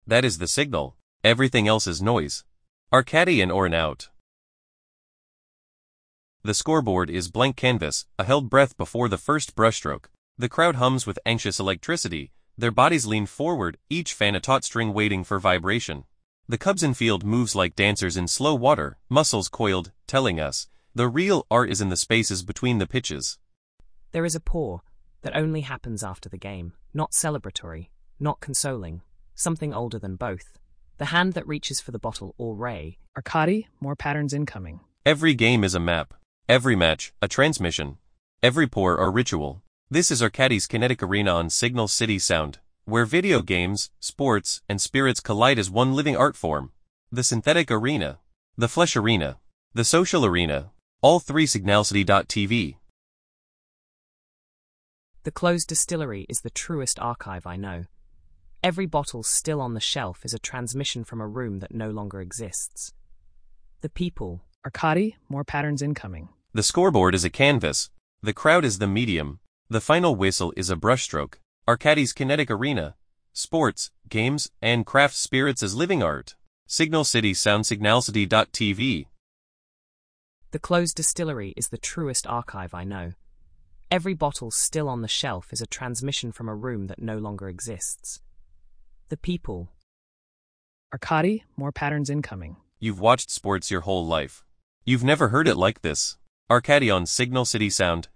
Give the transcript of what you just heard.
That is the signal. Everything else is noise. Arcadian or an out. The scoreboard is blank canvas, a held breath before the first brushstroke. The crowd hums with anxious electricity, their bodies lean forward, each fan a taut string waiting for vibration. The Cubs infield moves like dancers in slow water, muscles coiled, telling us, the real art is in the spaces between the pitches. There is a pause that only happens after the game, not celebratory, not consoling, something older than both. The hand that reaches for the bottle or ray. Arcadi, more patterns incoming. Every game is a map. Every match, a transmission. Every pour a ritual. This is Arcadi's Kinetic Arena on Signal City Sound, where video games, sports, and spirits collide as one living art form. The synthetic arena, the flesh arena, the social arena, all three signalcity.tv. The closed distillery is the truest archive I know. Every bottle still on the shelf is a transmission from a room that no longer exists. The people. Arcadi, more patterns incoming. The scoreboard is a canvas. The crowd is the medium. The final whistle is a brushstroke. Arcadi's Kinetic Arena. Sports, games, and craft spirits as living art. Signal City Sound signalcity.tv. The closed distillery is the truest archive I know. Every bottle still on the shelf is a transmission from a room that no longer exists. The people. Arcadi, more patterns incoming. You've watched sports your whole life. You've never heard it like this. Arcadi on Signal City Sound.